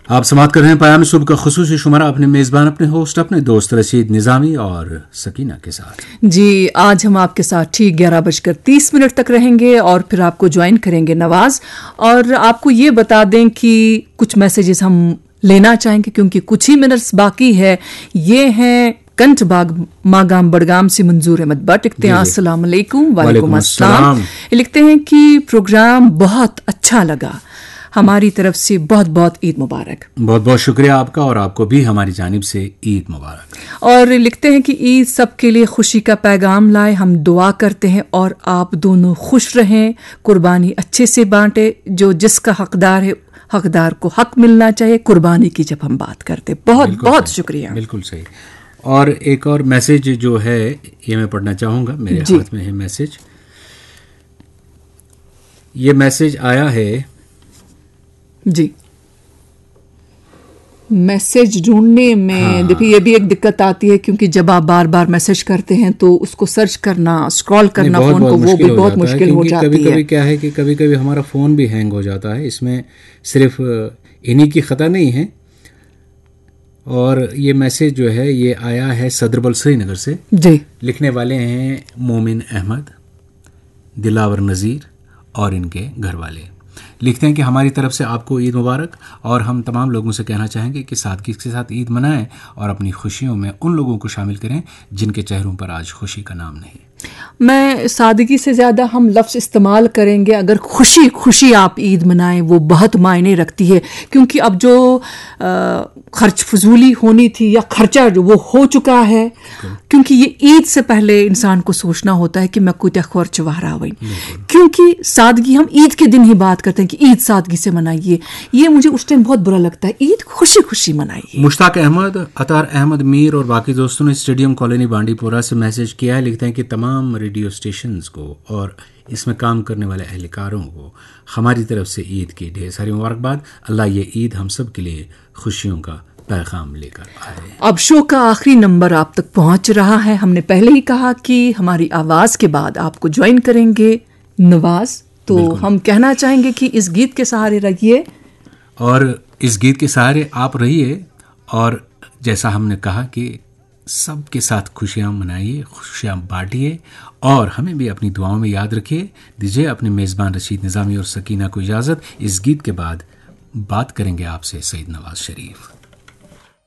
आप समाप्त कर रहे हैं पयाम सुबह का खुसूसी शुमारा अपने मेज़बान, अपने होस्ट, अपने दोस्त रशीद निज़ामी और सकीना के साथ। जी, आज हम आपके साथ ठीक 11:30 तक रहेंगे और फिर आपको ज्वाइन करेंगे नवाज। और आपको ये बता दें कि कुछ मैसेजेस हम लेना चाहेंगे क्योंकि कुछ ही मिनट्स बाकी है। ये हैं कंठ बाग मागाम बड़गाम से मंजूर अहमद भट्ट। लिखते हैं अस्सलाम वालेकुम। वालेकुम अस्सलाम। लिखते हैं कि प्रोग्राम बहुत अच्छा लगा, हमारी तरफ से बहुत बहुत ईद मुबारक। बहुत बहुत शुक्रिया आपका, और आपको भी हमारी जानिब से ईद मुबारक। और लिखते हैं कि ईद सबके लिए खुशी का पैगाम लाए, हम दुआ करते हैं और आप दोनों खुश रहें, कुर्बानी अच्छे से बांटे, जो जिसका हकदार है हकदार को हक मिलना चाहिए कुर्बानी की जब हम बात करते। बहुत बहुत शुक्रिया। बिल्कुल सही। और एक और मैसेज जो है ये मैं पढ़ना चाहूँगा, मेरे हाथ में है मैसेज। ये मैसेज आया है जी। मैसेज ढूंढने में देखिए ये भी एक दिक्कत आती है क्योंकि जब आप बार बार मैसेज करते हैं तो उसको सर्च करना, स्क्रॉल करना फोन को, वो भी बहुत मुश्किल हो जाती है। कभी कभी क्या है कि कभी कभी हमारा फोन भी हैंग हो जाता है। इसमें सिर्फ इन्हीं की खता नहीं है। और ये मैसेज जो है ये आया है सदरबल श्रीनगर से जी। लिखने वाले हैं मोमिन अहमद, दिलावर नज़ीर और इनके घर वाले। लिखते हैं कि हमारी तरफ से आपको ईद मुबारक, और हम तमाम लोगों से कहना चाहेंगे कि सादगी के साथ ईद मनाएं और अपनी खुशियों में उन लोगों को शामिल करें जिनके चेहरों पर आज खुशी का नाम नहीं। मैं सादगी से ज़्यादा हम लफ्ज़ इस्तेमाल करेंगे, अगर खुशी खुशी आप ईद मनाएं वो बहुत मायने रखती है। क्योंकि अब जो खर्च फजूली होनी थी या खर्चा जो वो हो चुका है, क्योंकि ये ईद से पहले इंसान को सोचना होता है कि मैं कुछ खर्च वारा हुई, क्योंकि सादगी हम ईद के दिन ही बात करते हैं कि ईद सादगी से मनाइए। ये मुझे उस टाइम बहुत बुरा लगता है। ईद खुशी खुशी मनाइए। मुश्ताक अहमद, अतार अहमद मीर और बाकी दोस्तों ने स्टेडियम कॉलोनी बांडीपोरा से मैसेज किया है। लिखते हैं कि तमाम रेडियो स्टेशंस को और इसमें काम करने वाले अहलकारों को हमारी तरफ से ईद की ढेर सारी मुबारकबाद। अल्लाह ये ईद हम सब के लिए खुशियों का पैगाम लेकर आए। अब शो का आखिरी नंबर आप तक पहुंच रहा है। हमने पहले ही कहा कि हमारी आवाज़ के बाद आपको ज्वाइन करेंगे नवाज, तो हम कहना चाहेंगे कि इस गीत के सहारे रहिए और इस गीत के सहारे आप रहिए। और जैसा हमने कहा कि सबके साथ खुशियाँ मनाइए, खुशियाँ बांटिए और हमें भी अपनी दुआओं में याद रखिए। दीजिए अपने मेज़बान रशीद निज़ामी और सकीना को इजाज़त। इस गीत के बाद बात करेंगे आपसे सईद नवाज शरीफ।